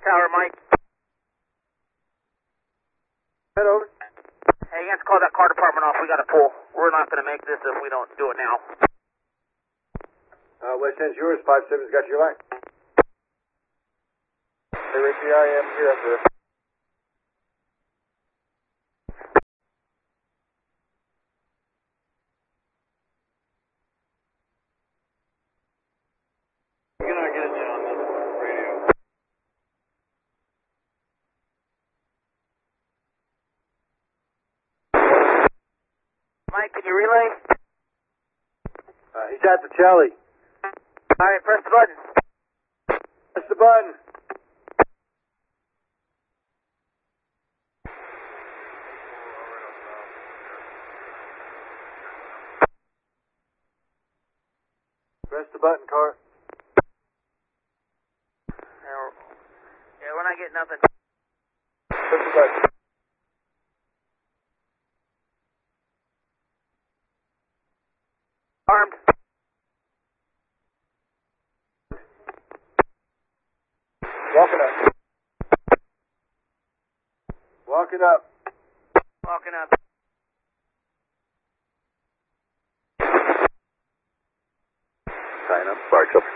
Tower, Mike. Head over. Hey, you have to call that car department off. We got to pull. We're not going to make this if we don't do it now. West End's yours. 5-7's got your line. Hey, Richie, I am here after this. You're not getting it on the radio. Mike, can you relay? He's at the telly. All right, press the button. Press the button. Press the button, car. Yeah, we're not getting nothing. Press the button. Armed. Walking up. Walking up. Walking up. Sign up. Barks up.